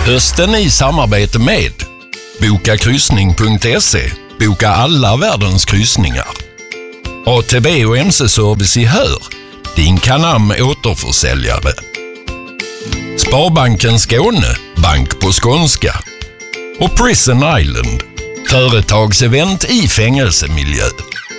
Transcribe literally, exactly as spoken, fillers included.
Hösten i samarbete med boka kryssning punkt se. Boka alla världens kryssningar. A T B och M C-service i Hör. Din Canam återförsäljare. Sparbanken Skåne. Bank på skånska. Och Prison Island. Företagsevent i fängelsemiljö.